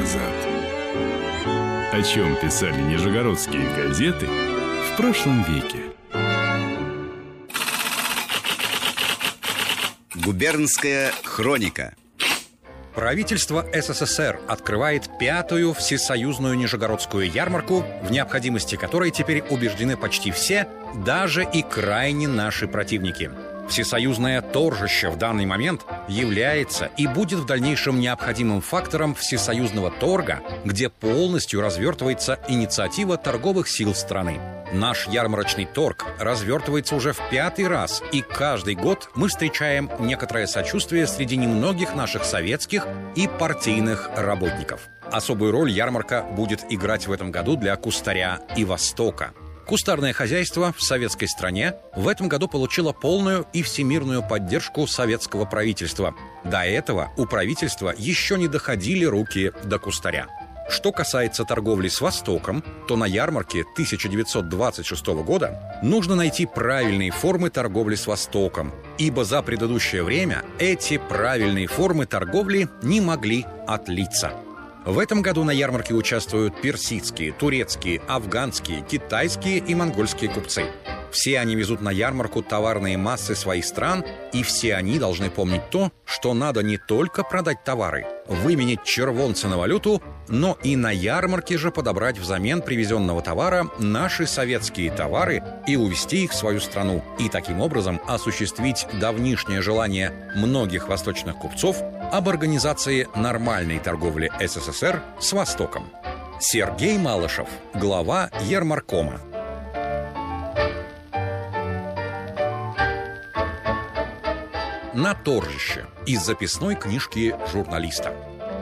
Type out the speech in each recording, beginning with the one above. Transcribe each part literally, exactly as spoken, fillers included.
назад. О чем писали нижегородские газеты в прошлом веке. Губернская хроника. Правительство СССР открывает пятую всесоюзную Нижегородскую ярмарку, в необходимости которой теперь убеждены почти все, даже и крайне наши противники. Всесоюзное торжище в данный момент является и будет в дальнейшем необходимым фактором всесоюзного торга, где полностью развертывается инициатива торговых сил страны. Наш ярмарочный торг развертывается уже в пятый раз, и каждый год мы встречаем некоторое сочувствие среди немногих наших советских и партийных работников. Особую роль ярмарка будет играть в этом году для кустаря и Востока. Кустарное хозяйство в советской стране в этом году получило полную и всемирную поддержку советского правительства. До этого у правительства еще не доходили руки до кустаря. Что касается торговли с Востоком, то на ярмарке тысяча девятьсот двадцать шестого года нужно найти правильные формы торговли с Востоком, ибо за предыдущее время эти правильные формы торговли не могли отлиться. В этом году на ярмарке участвуют персидские, турецкие, афганские, китайские и монгольские купцы. Все они везут на ярмарку товарные массы своих стран, и все они должны помнить то, что надо не только продать товары, выменять червонцы на валюту, но и на ярмарке же подобрать взамен привезенного товара наши советские товары и увезти их в свою страну, и таким образом осуществить давнишнее желание многих восточных купцов об организации нормальной торговли СССР с Востоком. Сергей Малышев, глава Ярмаркома. На торжище из записной книжки журналиста.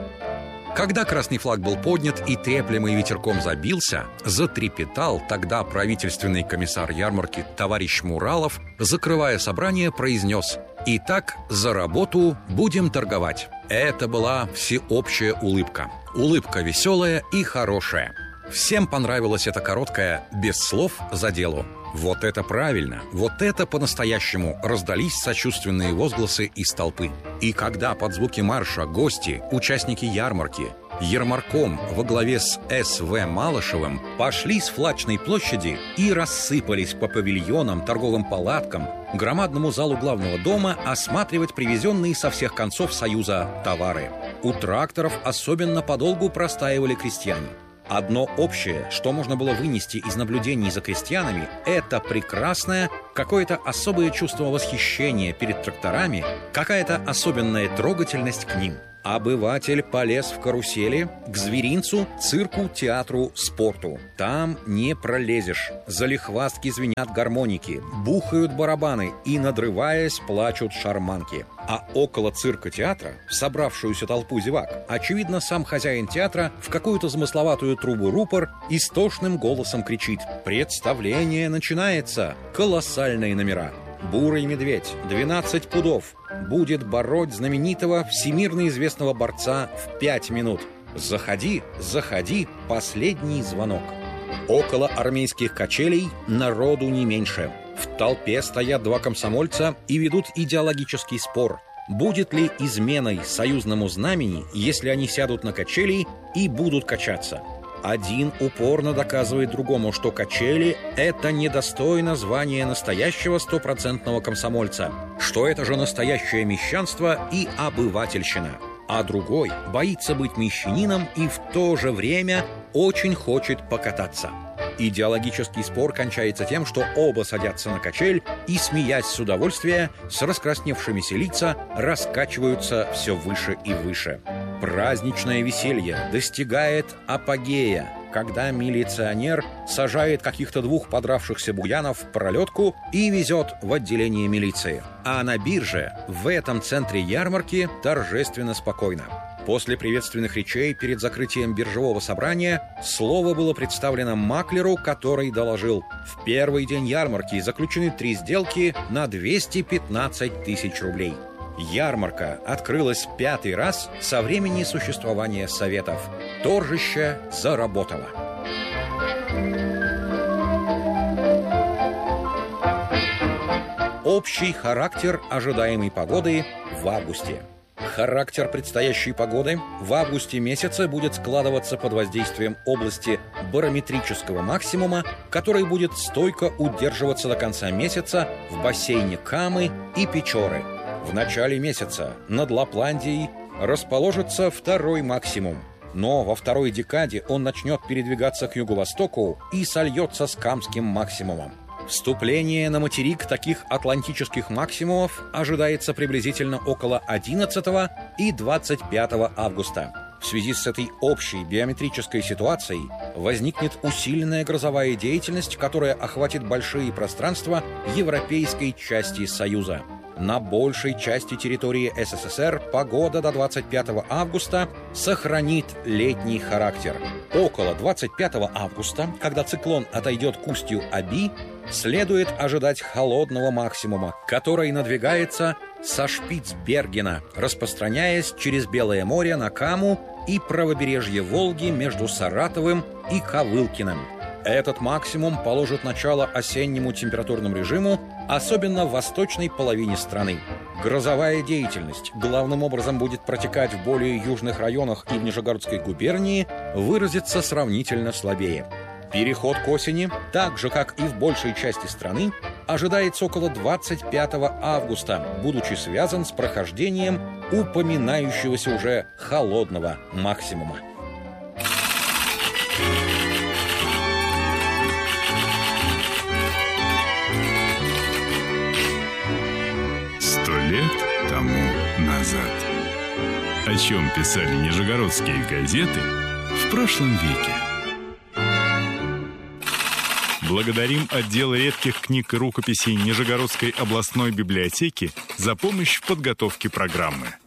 Когда красный флаг был поднят и треплемый ветерком забился, затрепетал тогда правительственный комиссар ярмарки товарищ Муралов, закрывая собрание, произнес: «Итак, за работу будем торговать». Это была всеобщая улыбка. Улыбка веселая и хорошая. Всем понравилась эта короткая «без слов за делу». Вот это правильно, вот это по-настоящему раздались сочувственные возгласы из толпы. И когда под звуки марша гости, участники ярмарки, Ярмарком во главе с С В Малышевым пошли с Флачной площади и рассыпались по павильонам, торговым палаткам, громадному залу главного дома осматривать привезенные со всех концов Союза товары. У тракторов особенно подолгу простаивали крестьяне. Одно общее, что можно было вынести из наблюдений за крестьянами, это прекрасное, какое-то особое чувство восхищения перед тракторами, какая-то особенная трогательность к ним. Обыватель полез в карусели к зверинцу, цирку, театру, спорту. Там не пролезешь. Залихвастки звенят гармоники, бухают барабаны и, надрываясь, плачут шарманки. А около цирка-театра, в собравшуюся толпу зевак, очевидно, сам хозяин театра в какую-то замысловатую трубу рупор истошным голосом кричит: «Представление начинается! Колоссальные номера! Бурый медведь, двенадцать пудов, будет бороть знаменитого, всемирно известного борца в пять минут. Заходи, заходи, последний звонок». Около армейских качелей народу не меньше. В толпе стоят два комсомольца и ведут идеологический спор. Будет ли изменой союзному знамени, если они сядут на качели и будут качаться? Один упорно доказывает другому, что качели – это недостойно звания настоящего стопроцентного комсомольца, что это же настоящее мещанство и обывательщина. А другой боится быть мещанином и в то же время очень хочет покататься. Идеологический спор кончается тем, что оба садятся на качель и, смеясь с удовольствия, с раскрасневшимися лица, раскачиваются все выше и выше. Праздничное веселье достигает апогея, когда милиционер сажает каких-то двух подравшихся буянов в пролетку и везет в отделение милиции. А на бирже, в этом центре ярмарки, торжественно спокойно. После приветственных речей перед закрытием биржевого собрания слово было представлено маклеру, который доложил: в первый день ярмарки заключены три сделки на двести пятнадцать тысяч рублей. Ярмарка открылась пятый раз со времени существования Советов. Торжище заработало. Общий характер ожидаемой погоды в августе. Характер предстоящей погоды в августе месяце будет складываться под воздействием области барометрического максимума, который будет стойко удерживаться до конца месяца в бассейне Камы и Печоры. В начале месяца над Лапландией расположится второй максимум, но во второй декаде он начнет передвигаться к юго-востоку и сольется с камским максимумом. Вступление на материк таких атлантических максимумов ожидается приблизительно около одиннадцатого и двадцать пятого августа. В связи с этой общей биометрической ситуацией возникнет усиленная грозовая деятельность, которая охватит большие пространства европейской части Союза. На большей части территории СССР погода до двадцать пятого августа сохранит летний характер. Около двадцать пятого августа, когда циклон отойдет к устью Оби, следует ожидать холодного максимума, который надвигается со Шпицбергена, распространяясь через Белое море на Каму и правобережье Волги между Саратовым и Ковылкиным. Этот максимум положит начало осеннему температурному режиму, особенно в восточной половине страны. Грозовая деятельность главным образом будет протекать в более южных районах и в Нижегородской губернии, выразится сравнительно слабее. Переход к осени, так же, как и в большей части страны, ожидается около двадцать пятого августа, будучи связан с прохождением упоминающегося уже холодного максимума. Сто лет тому назад. О чем писали нижегородские газеты в прошлом веке. Благодарим отдел редких книг и рукописей Нижегородской областной библиотеки за помощь в подготовке программы.